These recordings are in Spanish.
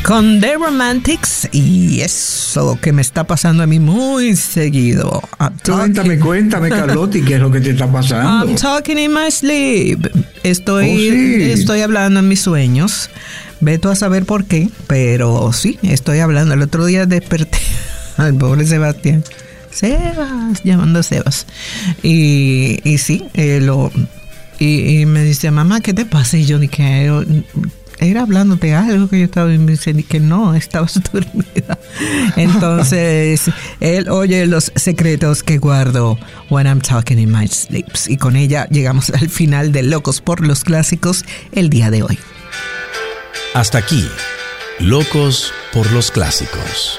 Con The Romantics y eso que me está pasando a mí muy seguido. Cuéntame, Carlotti, ¿qué es lo que te está pasando? I'm talking in my sleep. Estoy hablando en mis sueños. Ve tú a saber por qué, pero sí, estoy hablando. El otro día desperté al pobre Sebastián. Sebas, llamando a Sebas. Y sí, y me dice, mamá, ¿qué te pasa? Y yo dije, era hablándote algo que yo estaba diciendo, que no, estabas dormida. Entonces, él oye los secretos que guardo when I'm talking in my sleeps. Y con ella llegamos al final de Locos por los Clásicos el día de hoy. Hasta aquí, Locos por los Clásicos.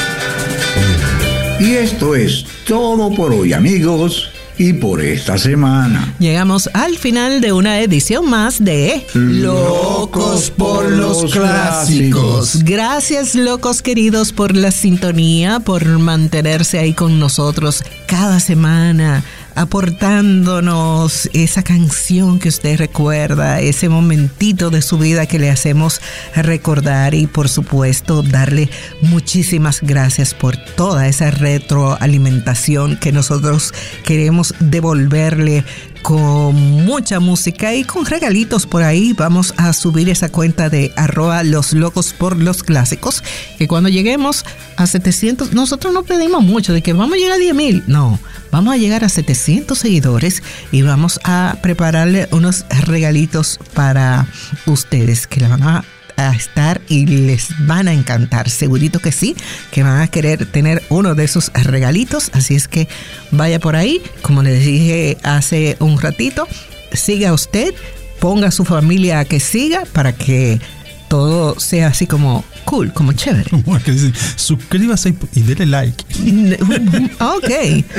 Y esto es todo por hoy, amigos. Y por esta semana llegamos al final de una edición más de Locos por los Clásicos. Gracias, locos queridos, por la sintonía, por mantenerse ahí con nosotros cada semana, aportándonos esa canción que usted recuerda, ese momentito de su vida que le hacemos recordar, y por supuesto darle muchísimas gracias por toda esa retroalimentación que nosotros queremos devolverle con mucha música y con regalitos por ahí. Vamos a subir esa cuenta de @loslocos_por_los_clásicos, que cuando lleguemos a 700, nosotros no pedimos mucho de que vamos a llegar a 10,000, no, vamos a llegar a 700 seguidores y vamos a prepararle unos regalitos para ustedes que la van a estar y les van a encantar, segurito que sí, que van a querer tener uno de esos regalitos. Así es que vaya por ahí, como les dije hace un ratito, siga usted, ponga a su familia a que siga para que todo sea así como cool, como chévere. Suscríbase y dele like. Ok,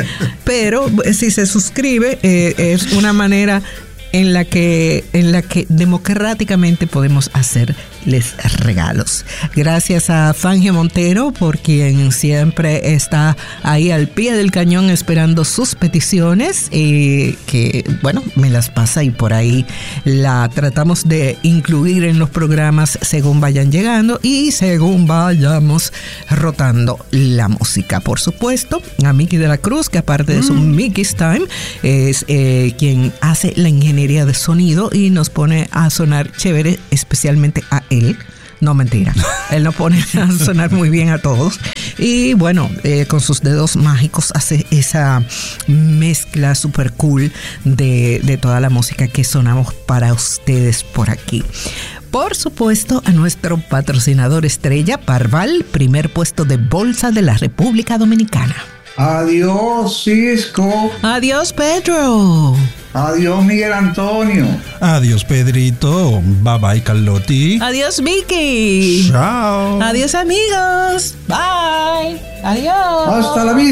pero si se suscribe es una manera en la que democráticamente podemos hacerles regalos. Gracias a Fangio Montero, por quien siempre está ahí al pie del cañón esperando sus peticiones, que bueno, me las pasa y por ahí la tratamos de incluir en los programas según vayan llegando y según vayamos rotando la música. Por supuesto, a Miki de la Cruz, que aparte de su Mickey's Time es quien hace la ingeniería de sonido y nos pone a sonar chévere, especialmente a él. No, mentira, él nos pone a sonar muy bien a todos y bueno, con sus dedos mágicos hace esa mezcla super cool de toda la música que sonamos para ustedes por aquí. Por supuesto, a nuestro patrocinador estrella, Parval, primer puesto de bolsa de la República Dominicana. Adiós, Cisco. Adiós, Pedro. Adiós, Miguel Antonio. Adiós, Pedrito. Bye bye, Carlotti. Adiós, Vicky. Chao. Adiós, amigos. Bye. Adiós. Hasta la vista.